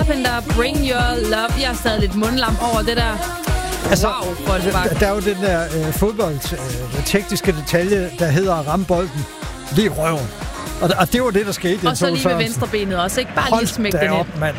Carpenter, Bring Your Love. Jeg er stadig lidt mundlam over det der. Altså, Wow, der er jo den der tekniske detalje, der hedder at ramme bolden lige i røven. Og det var det, der skete. Og så lige med venstrebenet også, ikke? Bare lige smække den ind. Mand.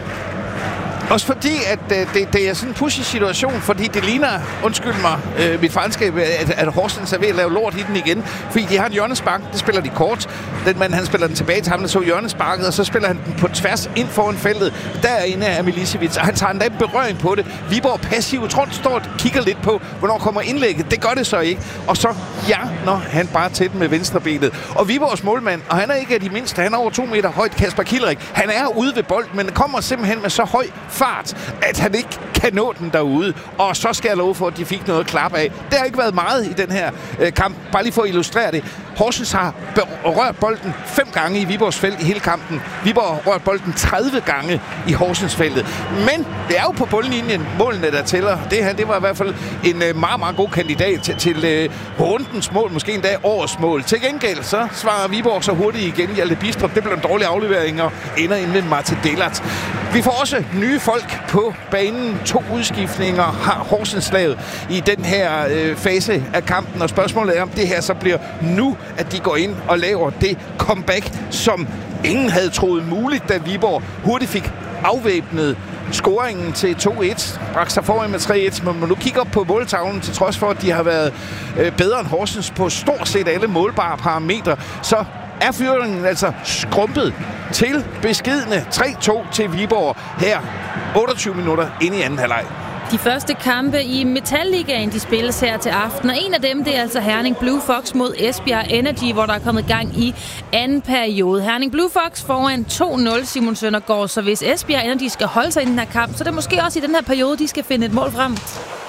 Også fordi, at det er sådan en pussy situation, fordi det ligner, undskyld mig, mit franskab, at Horsens er ved at lave lort i den igen. Fordi de har en hjørnespark, det spiller de kort. Den mand, han spiller den tilbage til ham, der så hjørnesparket, og så spiller han den på tværs ind foran feltet. Derinde er Milicevic, og han tager en dag berøring på det. Viborg passiv, jeg tror, han står og kigger lidt på, hvornår kommer indlægget. Det gør det så ikke. Og så når han bare til den med venstrebenet. Og Viborgs målmand, og han er ikke af de mindste, han er over 2 meter højt, Kasper Kilrik. Han er ude ved bolden, men kommer simpelthen med så høj fart, at han ikke kan nå den derude. Og så skal jeg love for, at de fik noget klap af. Det har ikke været meget i den her kamp. Bare lige for at illustrere det. Horsens har rørt bolden 5 gange i Viborgs felt i hele kampen. Viborg har rørt bolden 30 gange i Horsens feltet. Men det er jo på bundlinjen, målene der tæller. Det her, det var i hvert fald en meget, meget god kandidat til rundens mål, måske endda årets mål. Til gengæld så svarer Viborg så hurtigt igen. Hjalte Bidstrup, det blev en dårlig aflevering og ender ind med Martin Delert. Vi får også nye folk på banen. 2 udskiftninger har Horsens lavet i den her fase af kampen. Og spørgsmålet er, om det her så bliver nu, at de går ind og laver det comeback, som ingen havde troet muligt, da Viborg hurtigt fik afvæbnet scoringen til 2-1. Bragte sig foran med 3-1, men man nu kigger op på måltavlen, til trods for, at de har været bedre end Horsens på stort set alle målbare parametre, så er fyringen altså skrumpet til beskedne 3-2 til Viborg her 28 minutter inde i anden halvleg. De første kampe i Metalligaen, de spilles her til aften, og en af dem, det er altså Herning Blue Fox mod Esbjerg Energy, hvor der er kommet gang i anden periode. Herning Blue Fox foran 2-0, Simon Søndergaard, så hvis Esbjerg Energy skal holde sig i den her kamp, så er det måske også i den her periode, de skal finde et mål frem.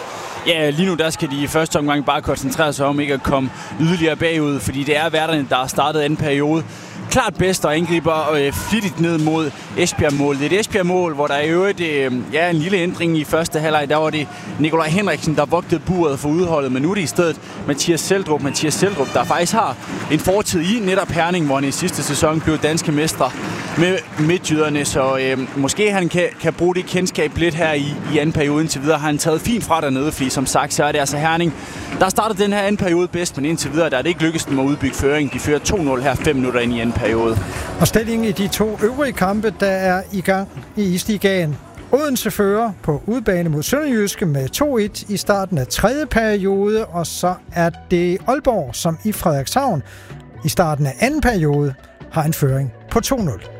Ja, lige nu der skal de i første omgang bare koncentrere sig om ikke at komme yderligere bagud, fordi det er værterne, der har startet anden periode. Klart bedst og angriber flittigt ned mod Esbjerg-mål. Det er et Esbjerg-mål, hvor der i øvrigt en lille ændring i første halvleg. Der var det Nikolaj Henriksen, der vogtede buret for udholdet, men nu er det i stedet Mathias Seldrup, der faktisk har en fortid i netop Herning, hvor han i sidste sæson blev danske mestre med midtjyderne. Så måske han kan bruge det kendskab lidt her i anden periode indtil videre. Har han taget fint fra dernede, fordi som sagt, så er det altså Herning, der startede den her anden periode bedst, men indtil videre der er det ikke lykkedes dem at udbygge føring. De fører 2-0 her 5 minutter ind i anden periode. Og stillingen i de 2 øvrige kampe, der er i gang i Isligaen. Odense fører på udebane mod Sønderjyske med 2-1 i starten af 3. periode, og så er det Aalborg, som i Frederikshavn i starten af 2. periode har en føring på 2-0.